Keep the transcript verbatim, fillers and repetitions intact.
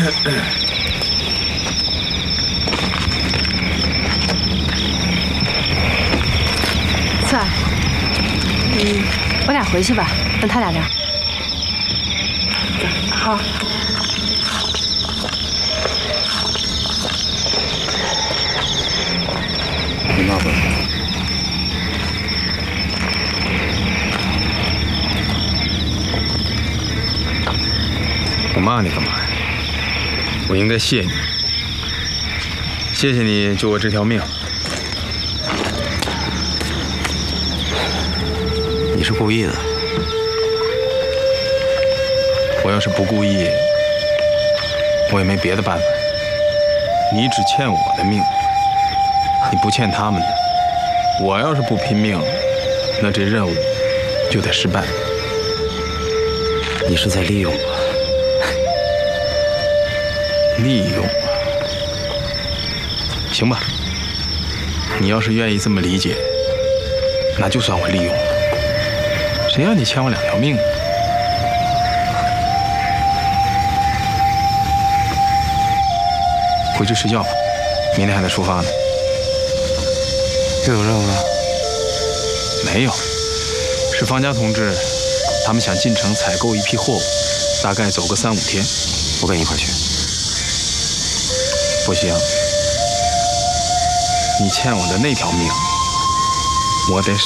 翠儿，嗯，我俩回去吧，让他俩聊。 好。 你骂我？我骂你干嘛呀？我应该谢你，谢谢你救我这条命。 你是故意的。 我要是不故意，我也没别的办法。你只欠我的命，你不欠他们的。我要是不拼命，那这任务就得失败。 你是在利用我？ 利用我？行吧，你要是愿意这么理解，那就算我利用了。谁让你欠我两条命呢？回去睡觉吧，明天还得出发呢。 又有任务了？ 没有，是方家同志，他们想进城采购一批货物，大概走个三五天。 我跟你一块去。 不行，你欠我的那条命，我得